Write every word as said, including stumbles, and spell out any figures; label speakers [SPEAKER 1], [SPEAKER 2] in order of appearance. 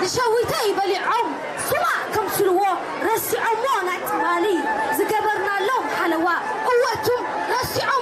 [SPEAKER 1] نشويتي بلعهم سواء كم سلوه رسعوا مونا تمالي زقبرنا لهم حلوة قوتهم رسعوا